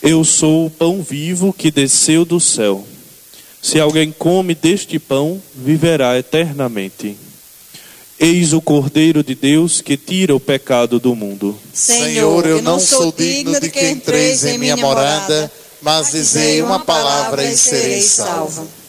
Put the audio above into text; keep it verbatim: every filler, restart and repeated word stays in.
Eu sou o pão vivo que desceu do céu. Se alguém come deste pão, viverá eternamente. Eis o Cordeiro de Deus que tira o pecado do mundo. Senhor, eu não sou digno de que entreis em minha morada, mas dizei uma palavra e serei salvo.